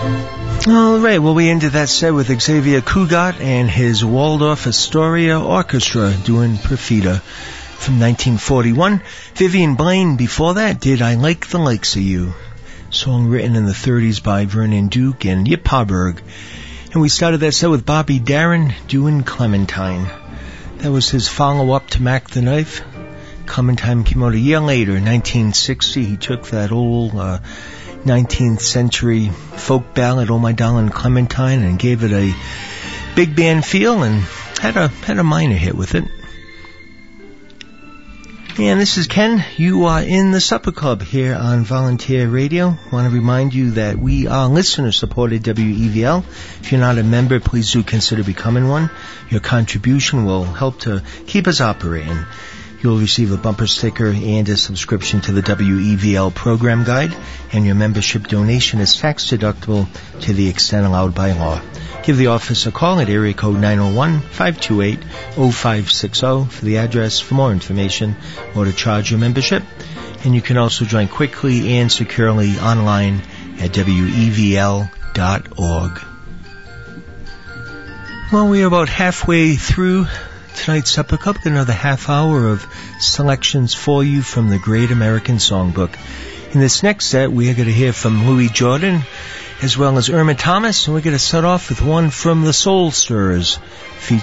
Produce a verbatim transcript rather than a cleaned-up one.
All right, well, we ended that set with Xavier Cugat and his Waldorf Astoria Orchestra doing Perfida from nineteen forty-one. Vivian Blaine before that did I Like the Likes of You, song written in the thirties by Vernon Duke and Yip Harburg. And we started that set with Bobby Darin doing Clementine. That was his follow-up to Mac the Knife. Clementine came out a year later, nineteen sixty. He took that old uh, nineteenth century folk ballad, Oh My Darling Clementine, and gave it a big band feel and had a had a minor hit with it. And this is Ken. You are in the Supper Club here on Volunteer Radio. I want to remind you that we are listener-supported W E V L. If you're not a member, please do consider becoming one. Your contribution will help to keep us operating. You'll receive a bumper sticker and a subscription to the W E V L program guide, and your membership donation is tax deductible to the extent allowed by law. Give the office a call at area code nine oh one, five two eight, oh five six oh for the address for more information or to charge your membership. And you can also join quickly and securely online at W E V L dot org. Well, we are about halfway through tonight's Supper Cup, another half hour of selections for you from the Great American Songbook. In this next set, we are going to hear from Louis Jordan as well as Irma Thomas, and we're going to start off with one from the Soul Stirrers,